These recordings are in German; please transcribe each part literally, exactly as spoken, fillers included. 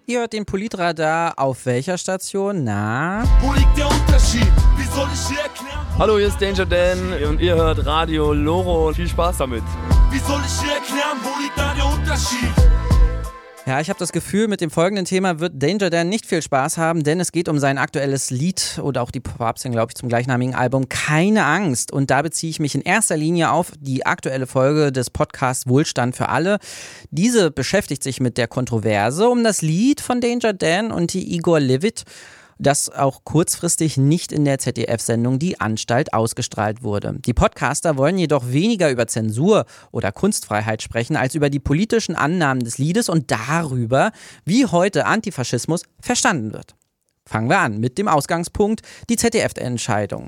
Ihr hört den Politradar auf welcher Station? Na? Wo liegt der Unterschied? Wie soll ich dir erklären? Hallo, hier ist Danger Dan und ihr hört Radio Loro. Viel Spaß damit. Wie soll ich dir erklären? Wo liegt da der Unterschied? Ja, ich habe das Gefühl, mit dem folgenden Thema wird Danger Dan nicht viel Spaß haben, denn es geht um sein aktuelles Lied oder auch die Pop-Up-Single, glaube ich, zum gleichnamigen Album Keine Angst. Und da beziehe ich mich in erster Linie auf die aktuelle Folge des Podcasts Wohlstand für alle. Diese beschäftigt sich mit der Kontroverse um das Lied von Danger Dan und die Igor Levit, das auch kurzfristig nicht in der Z D F-Sendung Die Anstalt ausgestrahlt wurde. Die Podcaster wollen jedoch weniger über Zensur oder Kunstfreiheit sprechen, als über die politischen Annahmen des Liedes und darüber, wie heute Antifaschismus verstanden wird. Fangen wir an mit dem Ausgangspunkt, die Z D F-Entscheidung.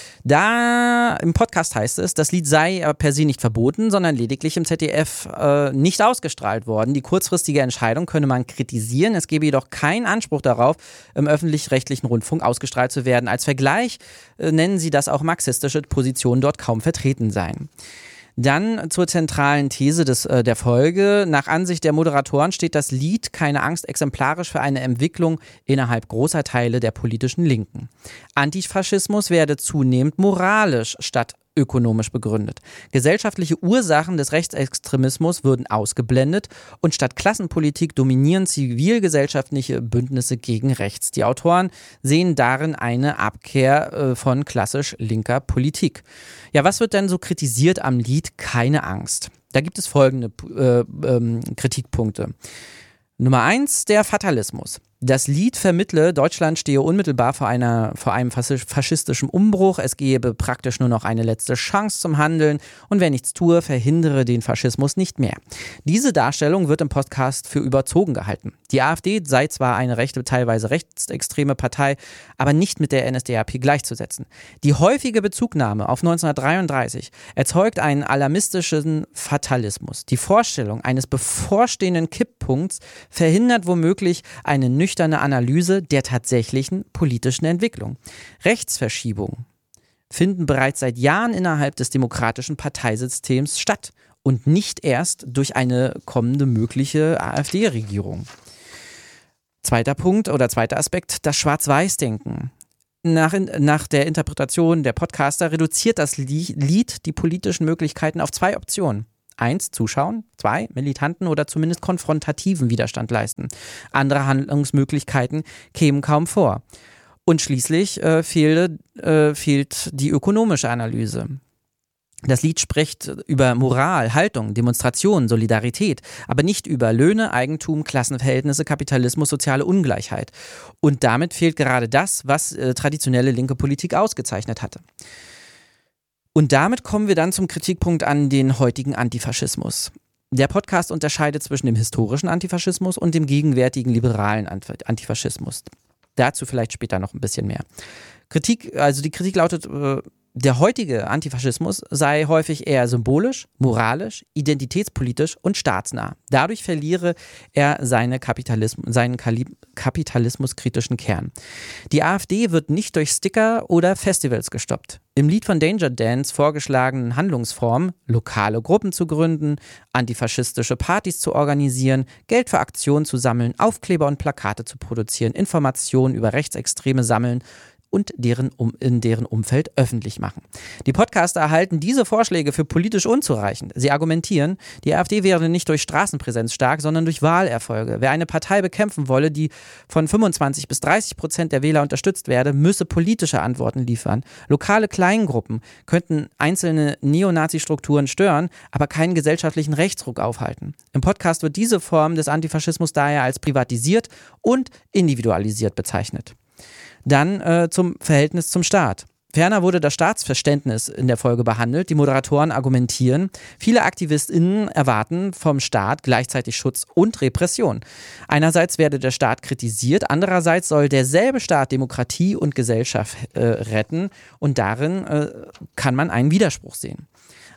Da im Podcast heißt es, das Lied sei per se nicht verboten, sondern lediglich im Z D F äh, nicht ausgestrahlt worden. Die kurzfristige Entscheidung könne man kritisieren. Es gebe jedoch keinen Anspruch darauf, im öffentlich-rechtlichen Rundfunk ausgestrahlt zu werden. Als Vergleich äh, nennen sie, dass auch marxistische Positionen dort kaum vertreten seien. Dann zur zentralen These des, äh, der Folge. Nach Ansicht der Moderatoren steht das Lied Keine Angst exemplarisch für eine Entwicklung innerhalb großer Teile der politischen Linken. Antifaschismus werde zunehmend moralisch statt ökonomisch begründet. Gesellschaftliche Ursachen des Rechtsextremismus würden ausgeblendet und statt Klassenpolitik dominieren zivilgesellschaftliche Bündnisse gegen rechts. Die Autoren sehen darin eine Abkehr äh, von klassisch linker Politik. Ja, was wird denn so kritisiert am Lied Keine Angst? Da gibt es folgende äh, ähm, Kritikpunkte. Nummer eins, der Fatalismus. Das Lied vermittle, Deutschland stehe unmittelbar vor, einer, vor einem faschistischen Umbruch. Es gebe praktisch nur noch eine letzte Chance zum Handeln und wer nichts tue, verhindere den Faschismus nicht mehr. Diese Darstellung wird im Podcast für überzogen gehalten. Die AfD sei zwar eine rechte, teilweise rechtsextreme Partei, aber nicht mit der N S D A P gleichzusetzen. Die häufige Bezugnahme auf neunzehnhundertdreiunddreißig erzeugt einen alarmistischen Fatalismus. Die Vorstellung eines bevorstehenden Kipppunkts verhindert womöglich eine nüchterne Analyse der tatsächlichen politischen Entwicklung. Rechtsverschiebungen finden bereits seit Jahren innerhalb des demokratischen Parteisystems statt und nicht erst durch eine kommende mögliche AfD-Regierung. Zweiter Punkt oder zweiter Aspekt, das Schwarz-Weiß-Denken. Nach, nach der Interpretation der Podcaster reduziert das Lied die politischen Möglichkeiten auf zwei Optionen. Eins, zuschauen. Zwei, militanten oder zumindest konfrontativen Widerstand leisten. Andere Handlungsmöglichkeiten kämen kaum vor. Und schließlich äh, fehle, äh, fehlt die ökonomische Analyse. Das Lied spricht über Moral, Haltung, Demonstration, Solidarität, aber nicht über Löhne, Eigentum, Klassenverhältnisse, Kapitalismus, soziale Ungleichheit. Und damit fehlt gerade das, was äh, traditionelle linke Politik ausgezeichnet hatte. Und damit kommen wir dann zum Kritikpunkt an den heutigen Antifaschismus. Der Podcast unterscheidet zwischen dem historischen Antifaschismus und dem gegenwärtigen liberalen Antifaschismus. Dazu vielleicht später noch ein bisschen mehr. Kritik, also die Kritik lautet, der heutige Antifaschismus sei häufig eher symbolisch, moralisch, identitätspolitisch und staatsnah. Dadurch verliere er seine Kapitalism, seinen kapitalismuskritischen Kern. Die AfD wird nicht durch Sticker oder Festivals gestoppt. Im Lied von Danger Dans vorgeschlagenen Handlungsformen, lokale Gruppen zu gründen, antifaschistische Partys zu organisieren, Geld für Aktionen zu sammeln, Aufkleber und Plakate zu produzieren, Informationen über Rechtsextreme sammeln und deren um, in deren Umfeld öffentlich machen. Die Podcaster erhalten diese Vorschläge für politisch unzureichend. Sie argumentieren, die AfD wäre nicht durch Straßenpräsenz stark, sondern durch Wahlerfolge. Wer eine Partei bekämpfen wolle, die von fünfundzwanzig bis dreißig Prozent der Wähler unterstützt werde, müsse politische Antworten liefern. Lokale Kleingruppen könnten einzelne Neonazi-Strukturen stören, aber keinen gesellschaftlichen Rechtsruck aufhalten. Im Podcast wird diese Form des Antifaschismus daher als privatisiert und individualisiert bezeichnet. Dann äh, zum Verhältnis zum Staat. Ferner wurde das Staatsverständnis in der Folge behandelt. Die Moderatoren argumentieren, viele AktivistInnen erwarten vom Staat gleichzeitig Schutz und Repression. Einerseits werde der Staat kritisiert, andererseits soll derselbe Staat Demokratie und Gesellschaft äh, retten und darin äh, kann man einen Widerspruch sehen.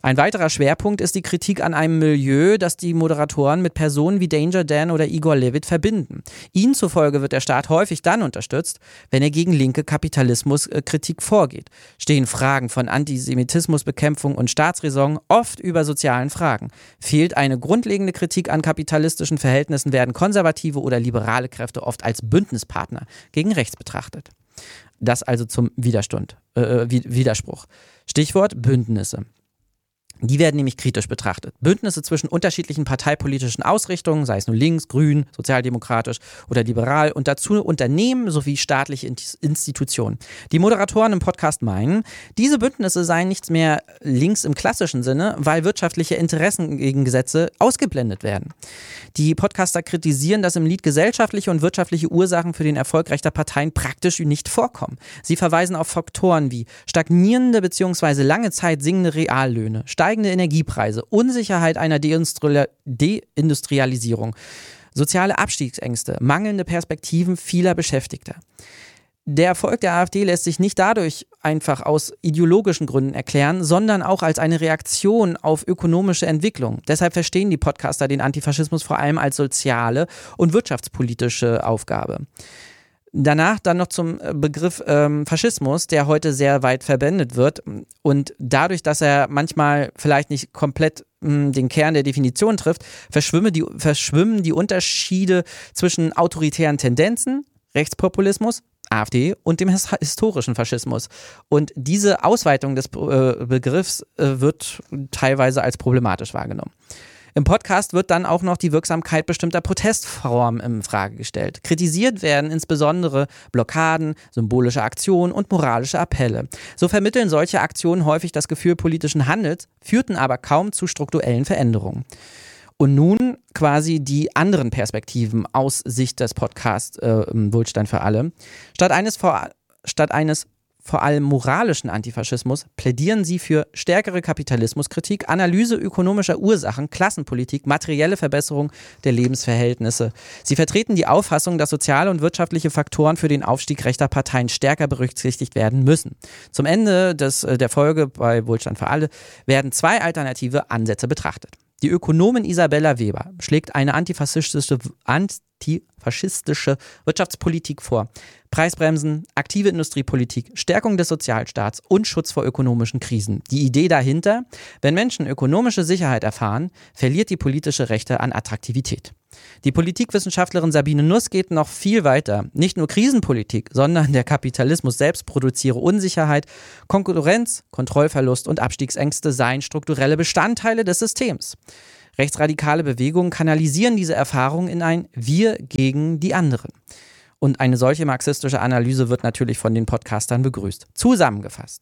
Ein weiterer Schwerpunkt ist die Kritik an einem Milieu, das die Moderatoren mit Personen wie Danger Dan oder Igor Levit verbinden. Ihnen zufolge wird der Staat häufig dann unterstützt, wenn er gegen linke Kapitalismuskritik vorgeht. Stehen Fragen von Antisemitismusbekämpfung und Staatsräson oft über sozialen Fragen. Fehlt eine grundlegende Kritik an kapitalistischen Verhältnissen, werden konservative oder liberale Kräfte oft als Bündnispartner gegen rechts betrachtet. Das also zum Widerstand, äh, Widerspruch. Stichwort Bündnisse. Die werden nämlich kritisch betrachtet. Bündnisse zwischen unterschiedlichen parteipolitischen Ausrichtungen, sei es nun links, grün, sozialdemokratisch oder liberal, und dazu Unternehmen sowie staatliche Institutionen. Die Moderatoren im Podcast meinen, diese Bündnisse seien nichts mehr links im klassischen Sinne, weil wirtschaftliche Interessengegensätze ausgeblendet werden. Die Podcaster kritisieren, dass im Lied gesellschaftliche und wirtschaftliche Ursachen für den Erfolg rechter Parteien praktisch nicht vorkommen. Sie verweisen auf Faktoren wie stagnierende bzw. lange Zeit sinkende Reallöhne, steigende Energiepreise, Unsicherheit einer Deindustrialisierung, soziale Abstiegsängste, mangelnde Perspektiven vieler Beschäftigter. Der Erfolg der AfD lässt sich nicht dadurch einfach aus ideologischen Gründen erklären, sondern auch als eine Reaktion auf ökonomische Entwicklung. Deshalb verstehen die Podcaster den Antifaschismus vor allem als soziale und wirtschaftspolitische Aufgabe. Danach dann noch zum Begriff ähm, Faschismus, der heute sehr weit verwendet wird, und dadurch, dass er manchmal vielleicht nicht komplett mh, den Kern der Definition trifft, verschwimmen die, verschwimmen die Unterschiede zwischen autoritären Tendenzen, Rechtspopulismus, AfD, und dem his- historischen Faschismus. Und diese Ausweitung des äh, Begriffs äh, wird teilweise als problematisch wahrgenommen. Im Podcast wird dann auch noch die Wirksamkeit bestimmter Protestformen in Frage gestellt. Kritisiert werden insbesondere Blockaden, symbolische Aktionen und moralische Appelle. So vermitteln solche Aktionen häufig das Gefühl politischen Handels, führten aber kaum zu strukturellen Veränderungen. Und nun quasi die anderen Perspektiven aus Sicht des Podcasts äh, Wohlstand für alle. Statt eines, vor, statt eines vor allem moralischen Antifaschismus plädieren sie für stärkere Kapitalismuskritik, Analyse ökonomischer Ursachen, Klassenpolitik, materielle Verbesserung der Lebensverhältnisse. Sie vertreten die Auffassung, dass soziale und wirtschaftliche Faktoren für den Aufstieg rechter Parteien stärker berücksichtigt werden müssen. Zum Ende des, der Folge bei Wohlstand für alle werden zwei alternative Ansätze betrachtet. Die Ökonomin Isabella Weber schlägt eine antifaschistische, antifaschistische Wirtschaftspolitik vor. Preisbremsen, aktive Industriepolitik, Stärkung des Sozialstaats und Schutz vor ökonomischen Krisen. Die Idee dahinter: Wenn Menschen ökonomische Sicherheit erfahren, verliert die politische Rechte an Attraktivität. Die Politikwissenschaftlerin Sabine Nuss geht noch viel weiter. Nicht nur Krisenpolitik, sondern der Kapitalismus selbst produziere Unsicherheit, Konkurrenz, Kontrollverlust und Abstiegsängste seien strukturelle Bestandteile des Systems. Rechtsradikale Bewegungen kanalisieren diese Erfahrungen in ein Wir gegen die anderen. Und eine solche marxistische Analyse wird natürlich von den Podcastern begrüßt. Zusammengefasst: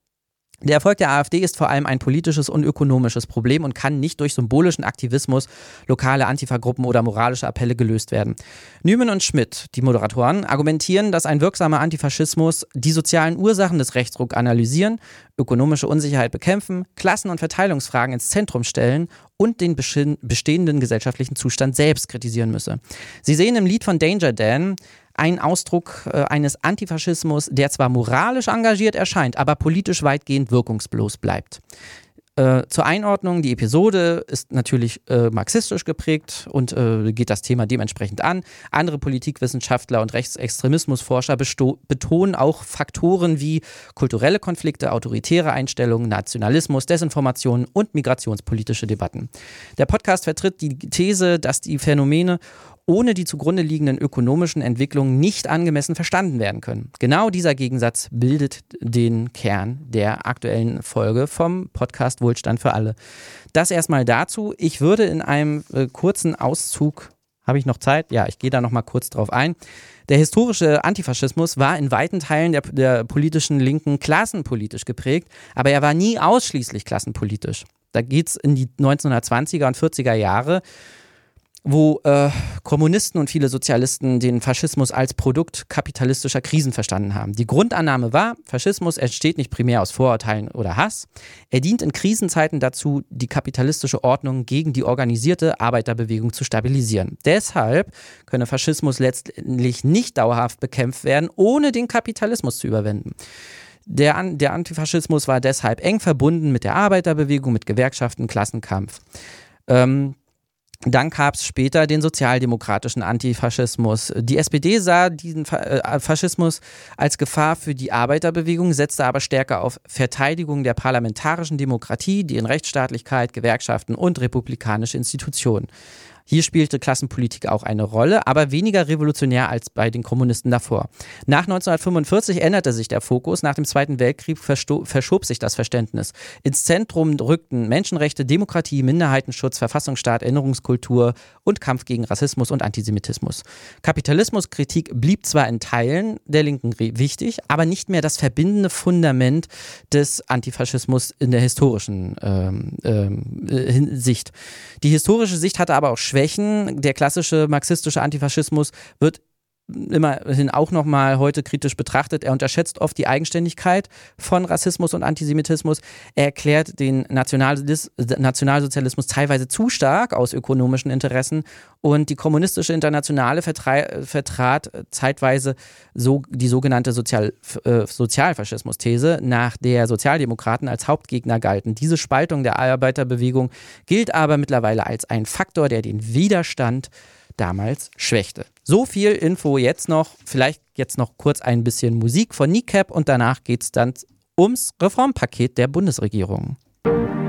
Der Erfolg der AfD ist vor allem ein politisches und ökonomisches Problem und kann nicht durch symbolischen Aktivismus, lokale Antifa-Gruppen oder moralische Appelle gelöst werden. Nüman und Schmidt, die Moderatoren, argumentieren, dass ein wirksamer Antifaschismus die sozialen Ursachen des Rechtsrucks analysieren, ökonomische Unsicherheit bekämpfen, Klassen- und Verteilungsfragen ins Zentrum stellen und den bestehenden gesellschaftlichen Zustand selbst kritisieren müsse. Sie sehen im Lied von Danger Dan ein Ausdruck äh, eines Antifaschismus, der zwar moralisch engagiert erscheint, aber politisch weitgehend wirkungslos bleibt. Äh, zur Einordnung: Die Episode ist natürlich äh, marxistisch geprägt und äh, geht das Thema dementsprechend an. Andere Politikwissenschaftler und Rechtsextremismusforscher besto- betonen auch Faktoren wie kulturelle Konflikte, autoritäre Einstellungen, Nationalismus, Desinformation und migrationspolitische Debatten. Der Podcast vertritt die These, dass die Phänomene ohne die zugrunde liegenden ökonomischen Entwicklungen nicht angemessen verstanden werden können. Genau dieser Gegensatz bildet den Kern der aktuellen Folge vom Podcast Wohlstand für alle. Das erstmal dazu. Ich würde in einem äh, kurzen Auszug, habe ich noch Zeit? Ja, ich gehe da nochmal kurz drauf ein. Der historische Antifaschismus war in weiten Teilen der, der politischen Linken klassenpolitisch geprägt, aber er war nie ausschließlich klassenpolitisch. Da geht es in die neunzehnhundertzwanziger und vierziger Jahre, wo äh, Kommunisten und viele Sozialisten den Faschismus als Produkt kapitalistischer Krisen verstanden haben. Die Grundannahme war, Faschismus entsteht nicht primär aus Vorurteilen oder Hass. Er dient in Krisenzeiten dazu, die kapitalistische Ordnung gegen die organisierte Arbeiterbewegung zu stabilisieren. Deshalb könne Faschismus letztlich nicht dauerhaft bekämpft werden, ohne den Kapitalismus zu überwinden. Der, An- der Antifaschismus war deshalb eng verbunden mit der Arbeiterbewegung, mit Gewerkschaften, Klassenkampf. Ähm, Dann gab es später den sozialdemokratischen Antifaschismus. Die S P D sah diesen Fa- äh, Faschismus als Gefahr für die Arbeiterbewegung, setzte aber stärker auf Verteidigung der parlamentarischen Demokratie, deren Rechtsstaatlichkeit, Gewerkschaften und republikanische Institutionen. Hier spielte Klassenpolitik auch eine Rolle, aber weniger revolutionär als bei den Kommunisten davor. Nach neunzehnhundertfünfundvierzig änderte sich der Fokus. Nach dem Zweiten Weltkrieg versto- verschob sich das Verständnis. Ins Zentrum rückten Menschenrechte, Demokratie, Minderheitenschutz, Verfassungsstaat, Erinnerungskultur und Kampf gegen Rassismus und Antisemitismus. Kapitalismuskritik blieb zwar in Teilen der Linken re- wichtig, aber nicht mehr das verbindende Fundament des Antifaschismus in der historischen ähm, ähm, äh, Sicht. Die historische Sicht hatte aber auch Schwächen. Der klassische marxistische Antifaschismus wird immerhin auch nochmal heute kritisch betrachtet. Er unterschätzt oft die Eigenständigkeit von Rassismus und Antisemitismus. Er erklärt den Nationalis- Nationalsozialismus teilweise zu stark aus ökonomischen Interessen und die kommunistische Internationale vertrei- vertrat zeitweise so die sogenannte Sozial- äh, Sozialfaschismus-These, nach der Sozialdemokraten als Hauptgegner galten. Diese Spaltung der Arbeiterbewegung gilt aber mittlerweile als ein Faktor, der den Widerstand damals schwächte. So viel Info jetzt noch, vielleicht jetzt noch kurz ein bisschen Musik von Kneecap und danach geht es dann ums Reformpaket der Bundesregierung.